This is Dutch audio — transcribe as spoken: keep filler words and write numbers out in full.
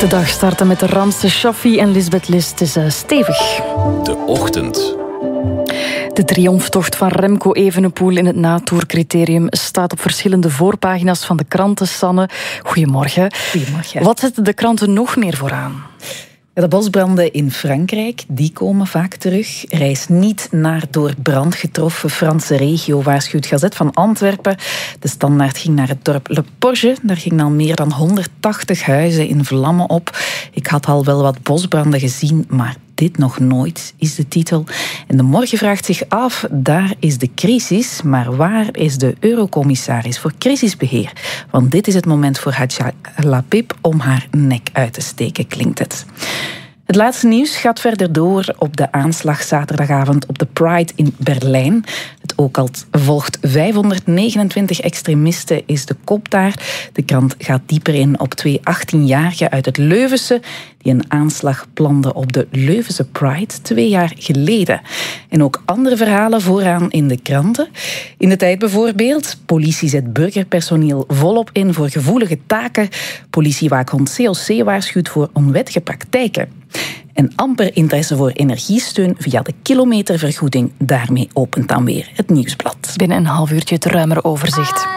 De dag starten met de Ramse Shaffi en Lisbeth List. Het is uh, stevig. De ochtend. De triomftocht van Remco Evenepoel in het natoercriterium staat op verschillende voorpagina's van de kranten. Sanne, goedemorgen. Goedemorgen. Wat zetten de kranten nog meer vooraan? De bosbranden in Frankrijk, die komen vaak terug. Reis niet naar door brand getroffen Franse regio, waarschuwt Gazet van Antwerpen. De Standaard ging naar het dorp Le Porge. Daar gingen al meer dan honderdtachtig huizen in vlammen op. Ik had al wel wat bosbranden gezien, maar dit nog nooit, is de titel. En de Morgen vraagt zich af, daar is de crisis, maar waar is de eurocommissaris voor crisisbeheer? Want dit is het moment voor Hadja Lapip om haar nek uit te steken, klinkt het. Het laatste nieuws gaat verder door op de aanslag zaterdagavond op de Pride in Berlijn. Het Ookalt volgt vijfhonderdnegenentwintig extremisten, is de kop daar. De krant gaat dieper in op twee achttienjarigen uit het Leuvense die een aanslag planden op de Leuvense Pride twee jaar geleden. En ook andere verhalen vooraan in de kranten. In de Tijd bijvoorbeeld. Politie zet burgerpersoneel volop in voor gevoelige taken. Politiewaakhond C O C waarschuwt voor onwettige praktijken. En amper interesse voor energiesteun via de kilometervergoeding. Daarmee opent dan weer het Nieuwsblad. Binnen een half uurtje het ruimere overzicht.